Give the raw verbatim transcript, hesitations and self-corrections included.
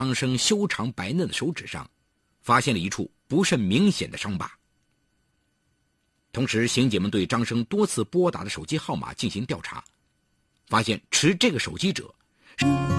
张生修长白嫩的手指上发现了一处不甚明显的伤疤。同时，刑警们对张生多次拨打的手机号码进行调查，发现持这个手机者